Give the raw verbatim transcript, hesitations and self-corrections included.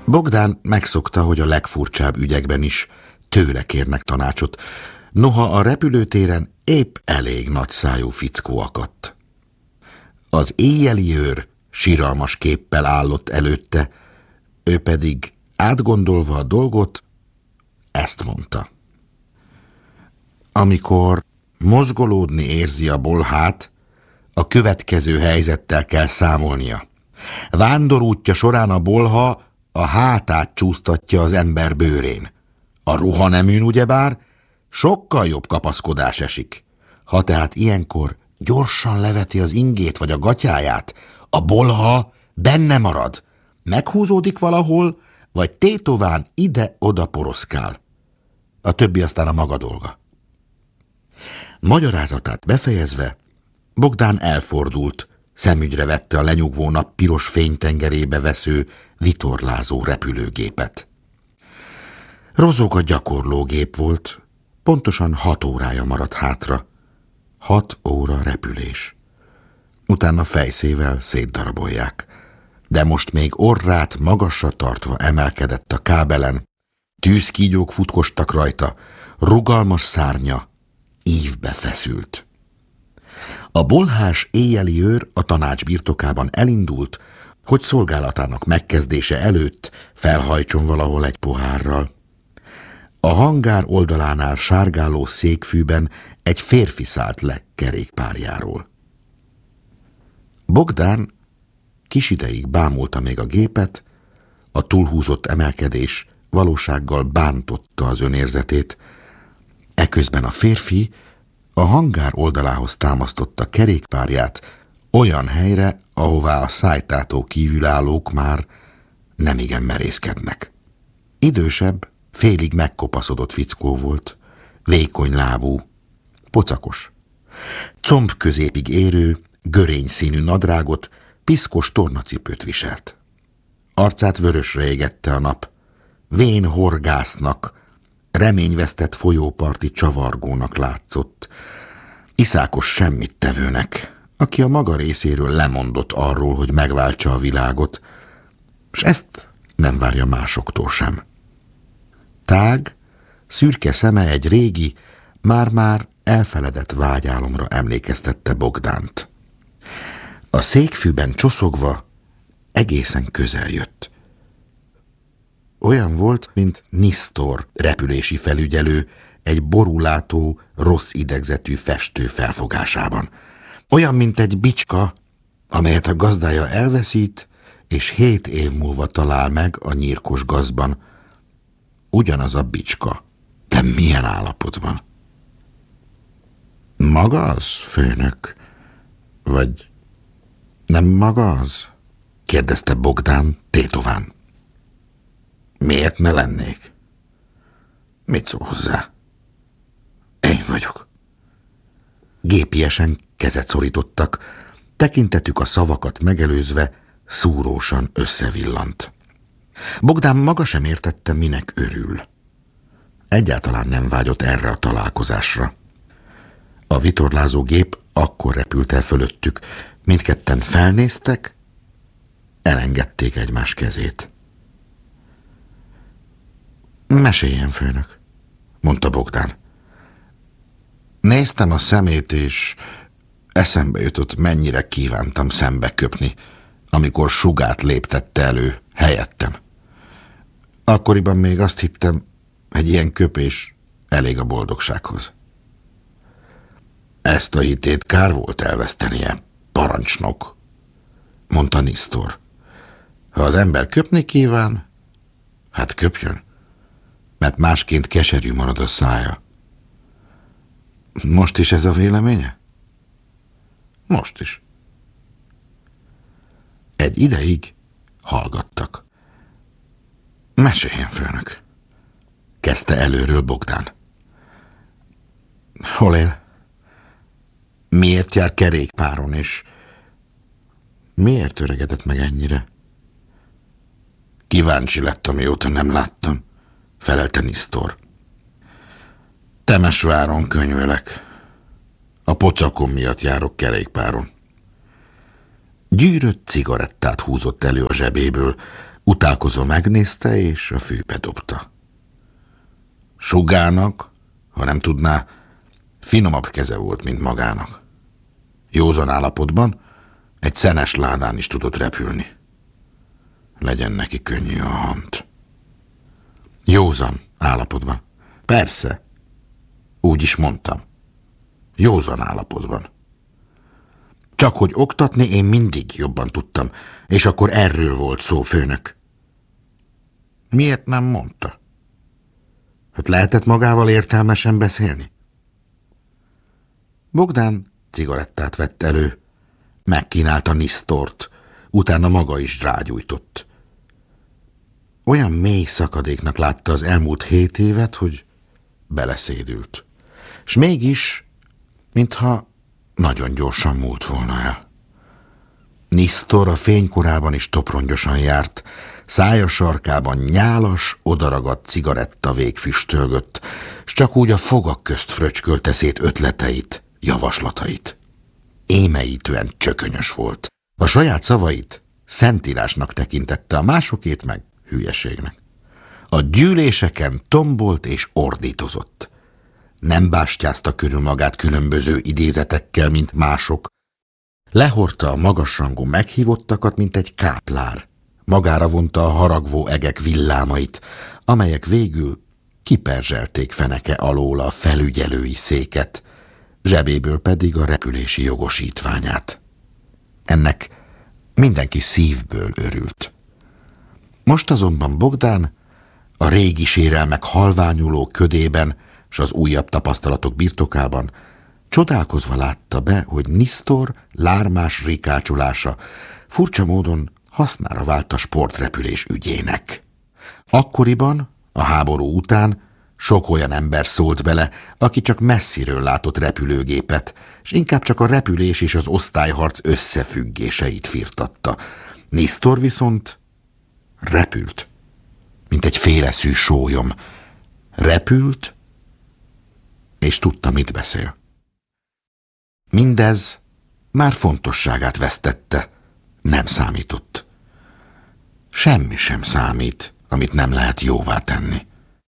Bogdán megszokta, hogy a legfurcsább ügyekben is tőle kérnek tanácsot, noha a repülőtéren épp elég nagyszájú fickó akadt. Az éjjeli őr siralmas képpel állott előtte, ő pedig átgondolva a dolgot ezt mondta. Amikor mozgolódni érzi a bolhát, a következő helyzettel kell számolnia. Vándorútja során a bolha a hátát csúsztatja az ember bőrén. A ruhaneműn ugyebár sokkal jobb kapaszkodás esik. Ha tehát ilyenkor gyorsan leveti az ingét vagy a gatyáját, a bolha benne marad, meghúzódik valahol, vagy tétován ide-oda poroszkál. A többi aztán a maga dolga. Magyarázatát befejezve, Bogdán elfordult, szemügyre vette a lenyugvó nap piros fénytengerébe vesző, vitorlázó repülőgépet. Rozog a gyakorlógép volt, pontosan hat órája maradt hátra. Hat óra repülés. Utána fejszével szétdarabolják. De most még orrát magasra tartva emelkedett a kábelen, tűzkígyók futkostak rajta, rugalmas szárnya ívbe feszült. A bolhás éjjeli őr a tanács birtokában elindult, hogy szolgálatának megkezdése előtt felhajtson valahol egy pohárral. A hangár oldalánál sárgáló székfűben egy férfi szállt le kerékpárjáról. Bogdán kis ideig bámulta még a gépet, a túlhúzott emelkedés valósággal bántotta az önérzetét, eközben a férfi a hangár oldalához támasztotta kerékpárját olyan helyre, ahová a szájtátó kívülállók már nemigen merészkednek. Idősebb, félig megkopaszodott fickó volt, vékony lábú, pocakos. Comb középig érő, görény színű nadrágot, piszkos tornacipőt viselt. Arcát vörösre égette a nap, vén horgásznak, reményvesztett folyóparti csavargónak látszott, iszákos semmittevőnek, aki a maga részéről lemondott arról, hogy megváltsa a világot, s ezt nem várja másoktól sem. Tág, szürke szeme egy régi, már-már elfeledett vágyálomra emlékeztette Bogdánt. A székfűben csoszogva egészen közel jött. Olyan volt, mint Nisztor repülési felügyelő egy borúlátó, rossz idegzetű festő felfogásában. Olyan, mint egy bicska, amelyet a gazdája elveszít, és hét év múlva talál meg a nyírkos gazban. Ugyanaz a bicska, de milyen állapotban? Maga az, főnök? Vagy nem maga az? Kérdezte Bogdán tétován. Miért ne lennék? Mit szól hozzá? Én vagyok. Gépiesen kezet szorítottak, tekintetük a szavakat megelőzve szúrósan összevillant. Bogdán maga sem értette, minek örül. Egyáltalán nem vágyott erre a találkozásra. A vitorlázó gép akkor repült el fölöttük, mindketten felnéztek, elengedték egymás kezét. Meséljen, főnök, mondta Bogdán. Néztem a szemét, és eszembe jutott, mennyire kívántam szembe köpni, amikor sugát léptette elő helyettem. Akkoriban még azt hittem, egy ilyen köpés elég a boldogsághoz. Ezt a hitét kár volt elvesztenie, parancsnok, mondta Nisztor. Ha az ember köpni kíván, hát köpjön, mert másként keserű marad a szája. Most is ez a véleménye? Most is. Egy ideig hallgattak. Meséljen, főnök, kezdte előről Bogdán. Hol él? Miért jár kerékpáron, és miért öregedett meg ennyire? Kíváncsi lett, amióta nem láttam, felelte Nisztor. Temesváron könyvelek. A pocakom miatt járok kerékpáron. Gyűrött cigarettát húzott elő a zsebéből, Utálkozó megnézte, és a fűbe dobta. Sugának, ha nem tudná, finomabb keze volt, mint magának. Józan állapotban egy szenes ládán is tudott repülni. Legyen neki könnyű a hant. Józan állapotban. Persze, úgy is mondtam. Józan állapotban. Csak hogy oktatni én mindig jobban tudtam, és akkor erről volt szó, főnök. Miért nem mondta? Hát lehetett magával értelmesen beszélni? Bogdán cigarettát vett elő, megkínálta nisztort, utána maga is rágyújtott. Olyan mély szakadéknak látta az elmúlt hét évet, hogy beleszédült. S mégis, mintha nagyon gyorsan múlt volna el. Nisztor a fénykorában is toprongyosan járt, szája sarkában nyálas, odaragadt cigaretta végfüstölgött, s csak úgy a fogak közt fröcskölte szét ötleteit, javaslatait. Émeítően csökönyös volt. A saját szavait szentírásnak tekintette, a másokét meg hülyeségnek. A gyűléseken tombolt és ordítozott. Nem bástyázta körül magát különböző idézetekkel, mint mások. Lehordta a magasrangú meghívottakat, mint egy káplár. Magára vonta a haragvó egek villámait, amelyek végül kiperzselték feneke alól a felügyelői széket, zsebéből pedig a repülési jogosítványát. Ennek mindenki szívből örült. Most azonban Bogdán a régi sérelmek halványuló ködében s az újabb tapasztalatok birtokában csodálkozva látta be, hogy Nisztor lármás rikácsolása furcsa módon hasznára vált a sportrepülés ügyének. Akkoriban, a háború után sok olyan ember szólt bele, aki csak messziről látott repülőgépet, és inkább csak a repülés és az osztályharc összefüggéseit firtatta. Nisztor viszont repült, mint egy féleszű sólyom. Repült, és tudta, mit beszél. Mindez már fontosságát vesztette, nem számított. Semmi sem számít, amit nem lehet jóvá tenni.